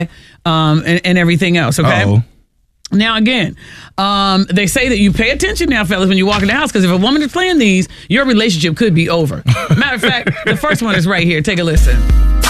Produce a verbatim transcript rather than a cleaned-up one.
um, and, and everything else, okay? Uh-oh. Now, again, um, they say that you pay attention now, fellas, when you walk in the house, because if a woman is playing these, your relationship could be over. Matter of fact, the first one is right here. Take a listen.